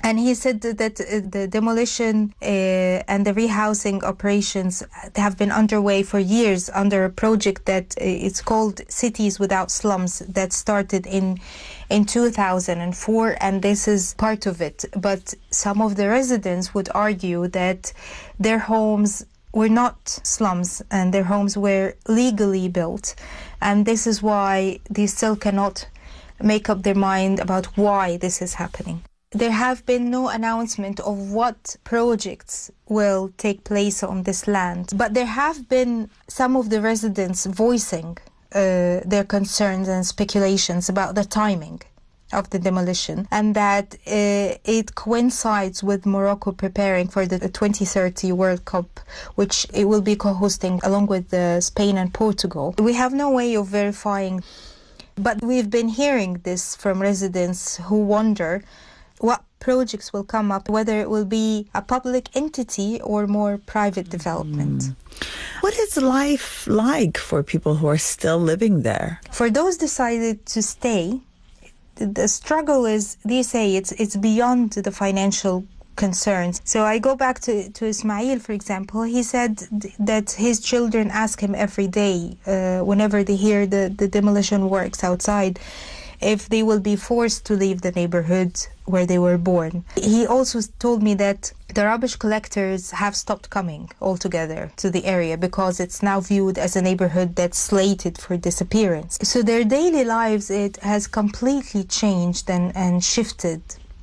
And he said that the demolition and the rehousing operations have been underway for years under a project that it's called Cities Without Slums that started in 2004, and this is part of it. But some of the residents would argue that their homes were not slums and their homes were legally built, and this is why they still cannot make up their mind about why this is happening. There have been no announcement of what projects will take place on this land, but there have been some of the residents voicing their concerns and speculations about the timing of the demolition, and that it coincides with Morocco preparing for the 2030 World Cup, which it will be co-hosting along with Spain and Portugal. We have no way of verifying, but we've been hearing this from residents who wonder what projects will come up, whether it will be a public entity or more private development. What is life like for people who are still living there? For those decided to stay, the struggle is, they say, it's beyond the financial concerns. So I go back to Ismail, for example. He said that his children ask him every day, whenever they hear the demolition works outside, if they will be forced to leave the neighborhood where they were born. He also told me that the rubbish collectors have stopped coming altogether to the area because it's now viewed as a neighborhood that's slated for disappearance. So their daily lives, it has completely changed and shifted.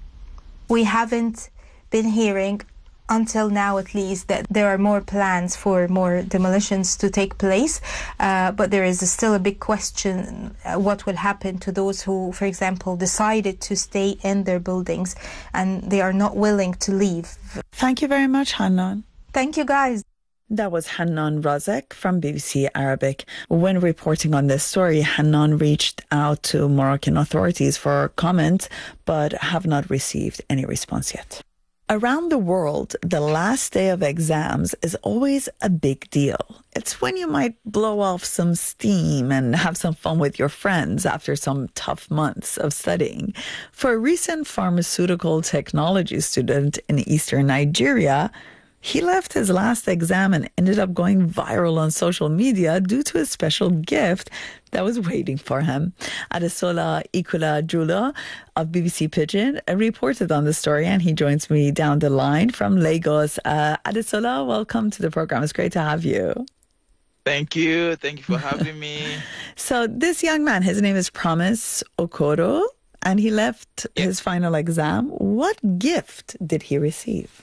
We haven't been hearing, until now at least, that there are more plans for more demolitions to take place, but there is still a big question what will happen to those who, for example, decided to stay in their buildings and they are not willing to leave. Thank you very much, Hannan. Thank you, guys. That was Hannan Razek from BBC Arabic. When reporting on this story, Hannan reached out to Moroccan authorities for comment, but have not received any response yet. Around the world, the last day of exams is always a big deal. It's when you might blow off some steam and have some fun with your friends after some tough months of studying. For a recent pharmaceutical technology student in eastern Nigeria, he left his last exam and ended up going viral on social media due to a special gift that was waiting for him. Adesola Ikula Jula of BBC Pidgin reported on the story, and he joins me down the line from Lagos. Adesola, welcome to the program. It's great to have you. Thank you. Thank you for having me. So this young man, his name is Promise Okoro, and he left his final exam. What gift did he receive?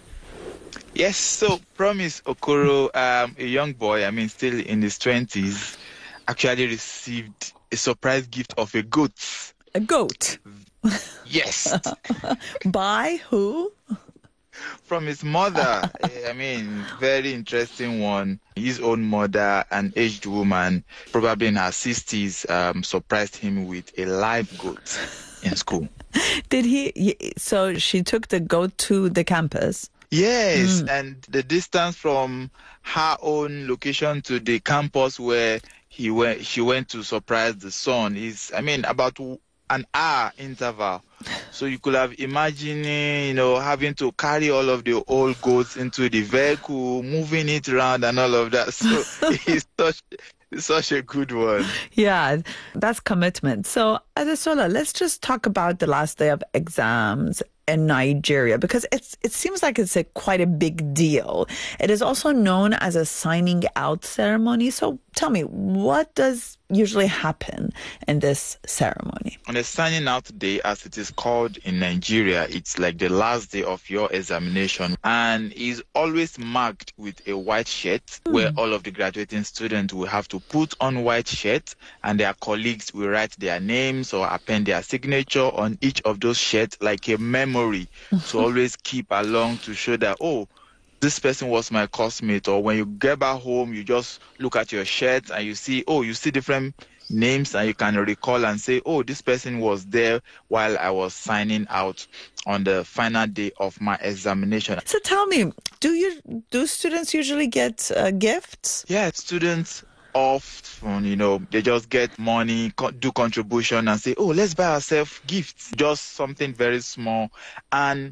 Yes, so Promise Okoro, a young boy, still in his 20s, actually received a surprise gift of a goat. A goat? Yes. By who? From his mother. Very interesting one. His own mother, an aged woman, probably in her 60s, surprised him with a live goat in school. So she took the goat to the campus? Yes, and the distance from her own location to the campus where she went to surprise the son is, about an hour interval. So you could have imagined, having to carry all of the old goats into the vehicle, moving it around and all of that. So it's such a good one. Yeah, that's commitment. So, Adesola, let's just talk about the last day of exams in Nigeria, because it seems like it's quite a big deal. It is also known as a signing out ceremony. So tell me, what does usually happen in this ceremony? On the signing out day, as it is called in Nigeria, it's like the last day of your examination, and is always marked with a white shirt where all of the graduating students will have to put on white shirts, and their colleagues will write their names or append their signature on each of those shirts like a memory to always keep along to show that, this person was my classmate. Or when you get back home, you just look at your shirt and you see different names, and you can recall and say, this person was there while I was signing out on the final day of my examination. So tell me, do students usually get gifts? Yeah, students often, they just get money, do contribution and say, let's buy ourselves gifts, just something very small. And